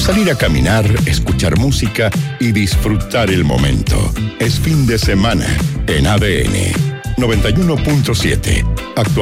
salir a caminar, escuchar música y disfrutar el momento. Es fin de semana en ADN 91.7. Actual